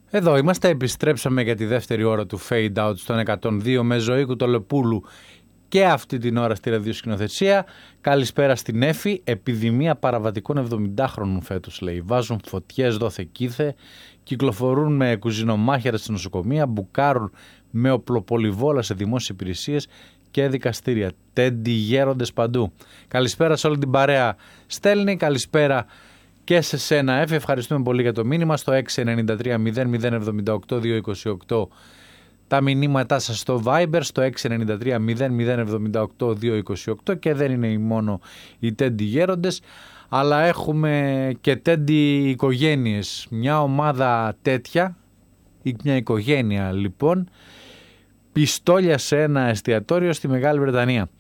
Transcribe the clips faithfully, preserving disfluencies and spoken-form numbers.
Εδώ είμαστε, επιστρέψαμε για τη δεύτερη ώρα του Fade Out στον εκατόν δύο με Ζωή Κουτολοπούλου και αυτή την ώρα στη ραδιοσκηνοθεσία. Καλησπέρα στην Έφη. Επιδημία παραβατικών εβδομηντάχρονων φέτος, λέει. Βάζουν φωτιές δόθε κήθε, κυκλοφορούν με κουζινομάχερα στην νοσοκομεία, μπουκάρουν με οπλοπολιβόλα σε δημόσιες υπηρεσίες και δικαστήρια. Τέντι γέροντες παντού. Καλησπέρα σε όλη την παρέα. Στέλνει, καλησπέρα και σε σένα, Έφη. Ευχαριστούμε πολύ για το μήνυμα στο έξι εννιά τρία μηδέν μηδέν εβδομήντα οκτώ διακόσια είκοσι οκτώ. Τα μηνύματά σας στο Viber στο έξι εννιά τρία μηδέν μηδέν εβδομήντα οκτώ διακόσια είκοσι οκτώ. Και δεν είναι μόνο οι τέντι γέροντες, αλλά έχουμε και τέντι οικογένειες. Μια ομάδα τέτοια, ή μια οικογένεια λοιπόν, πιστόλια σε ένα εστιατόριο στη Μεγάλη Βρετανία.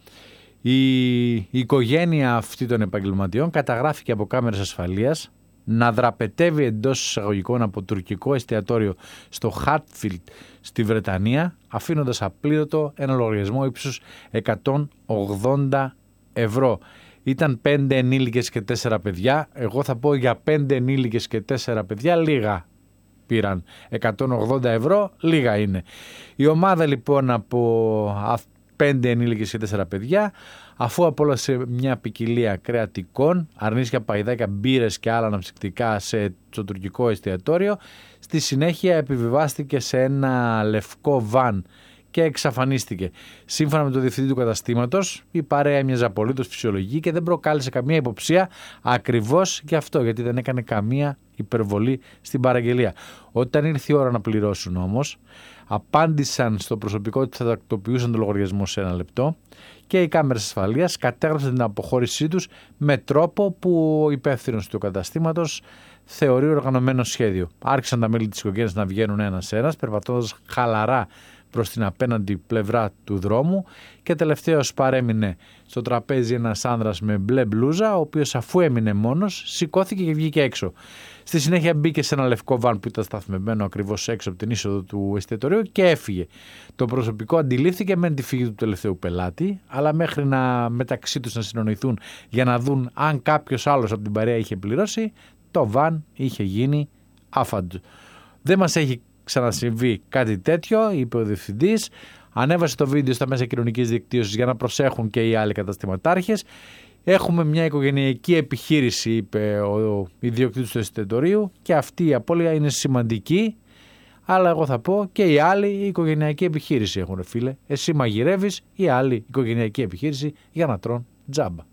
Η οικογένεια αυτή των επαγγελματιών καταγράφηκε από κάμερες ασφαλείας να δραπετεύει εντός εισαγωγικών από τουρκικό εστιατόριο στο Χάτφιλντ στη Βρετανία, αφήνοντας απλήρωτο ένα λογαριασμό ύψους εκατόν ογδόντα ευρώ. Ήταν πέντε ενήλικες και τέσσερα παιδιά. Εγώ θα πω για πέντε ενήλικες και τέσσερα παιδιά λίγα πήραν. εκατόν ογδόντα ευρώ λίγα είναι. Η ομάδα λοιπόν από πέντε ενήλικες και τέσσερα παιδιά, αφού απόλαυσε μια ποικιλία κρεατικών, αρνίσια παϊδάκια, μπύρες και άλλα αναψυκτικά σε το τουρκικό εστιατόριο, στη συνέχεια επιβιβάστηκε σε ένα λευκό βαν και εξαφανίστηκε. Σύμφωνα με το διευθυντή του καταστήματος, η παρέα έμοιαζε απολύτως φυσιολογική και δεν προκάλεσε καμία υποψία, ακριβώς γι' αυτό, γιατί δεν έκανε καμία υπερβολή στην παραγγελία. Όταν ήρθε η ώρα να πληρώσουν όμως, απάντησαν στο προσωπικό ότι θα τακτοποιούσαν το λογαριασμό σε ένα λεπτό και οι κάμερες ασφαλείας κατέγραψαν την αποχώρησή τους με τρόπο που ο υπεύθυνος του καταστήματος θεωρεί οργανωμένο σχέδιο. Άρχισαν τα μέλη της οικογένειας να βγαίνουν ένας-ένας, περπατώντας χαλαρά προς την απέναντι πλευρά του δρόμου, και τελευταίος παρέμεινε στο τραπέζι ένας άνδρας με μπλε μπλούζα, ο οποίος αφού έμεινε μόνος σηκώθηκε και βγήκε έξω. Στη συνέχεια μπήκε σε ένα λευκό βαν που ήταν σταθμευμένο ακριβώς έξω από την είσοδο του εστιατορίου και έφυγε. Το προσωπικό αντιλήφθηκε με τη φύγη του τελευταίου πελάτη, αλλά μέχρι να μεταξύ τους να συνοηθούν για να δουν αν κάποιος άλλος από την παρέα είχε πληρώσει, το βαν είχε γίνει άφαντο. Δεν μας έχει ξανασυμβεί κάτι τέτοιο, είπε ο διευθυντής. Ανέβασε το βίντεο στα μέσα κοινωνικής δικτύωσης για να προσέχουν και οι άλλοι καταστηματάρχες. Έχουμε μια οικογενειακή επιχείρηση, είπε ο ιδιοκτήτης του εστιατορίου, και αυτή η απώλεια είναι σημαντική, αλλά εγώ θα πω και οι άλλοι η οικογενειακή επιχείρηση έχουν, φίλε. Εσύ μαγειρεύεις, η άλλη οικογενειακή επιχείρηση για να τρώνε τζάμπα.